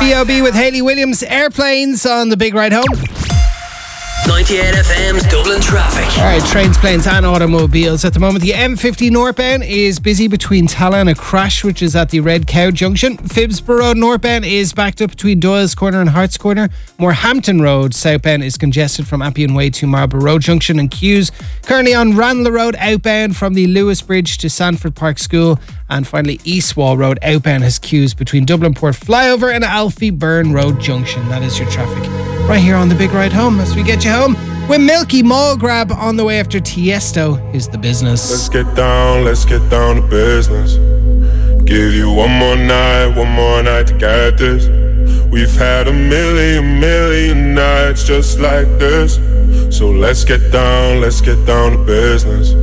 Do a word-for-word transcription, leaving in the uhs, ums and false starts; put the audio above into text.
B O B with Hayley Williams, Airplanes on the Big Ride Home. ninety-eight F M's Dublin traffic. Alright, trains, planes and automobiles. At the moment, the M fifty northbound is busy between Tala and a crash, which is at the Red Cow Junction. Phibsborough Road northbound is backed up between Doyle's Corner and Hart's Corner. Morehampton Road southbound is congested from Appian Way to Marlborough Road Junction and queues. Currently on Ranelagh Road outbound from the Lewis Bridge to Sanford Park School. And finally, Eastwall Road outbound has queues between Dublin Port Flyover and Alfie Burn Road Junction. That is your traffic right here on the Big Ride Home as we get you home with Milky Mall Grab on the way after Tiesto is the business. Let's get down, let's get down to business. Give you one more night, one more night to get this. We've had a million, million nights just like this. So let's get down, let's get down to business.